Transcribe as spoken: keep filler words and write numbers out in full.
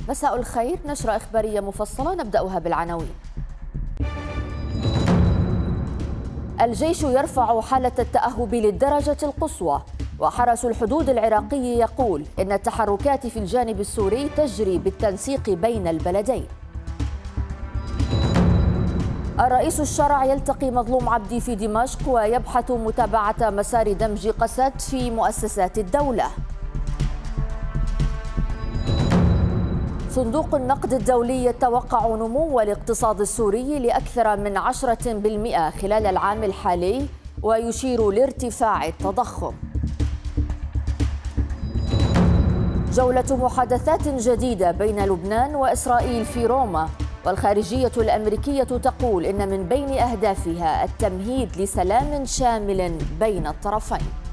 مساء الخير، نشرة إخبارية مفصلة نبدأها بالعناوين. الجيش يرفع حالة التأهب للدرجة القصوى، وحرس الحدود العراقي يقول إن التحركات في الجانب السوري تجري بالتنسيق بين البلدين. الرئيس الشرع يلتقي مظلوم عبدي في دمشق ويبحث متابعة مسار دمج قسد في مؤسسات الدولة. صندوق النقد الدولي يتوقع نمو الاقتصاد السوري لأكثر من عشرة بالمئة خلال العام الحالي ويشير لارتفاع التضخم. جولة محادثات جديدة بين لبنان وإسرائيل في روما، والخارجية الأمريكية تقول إن من بين أهدافها التمهيد لسلام شامل بين الطرفين.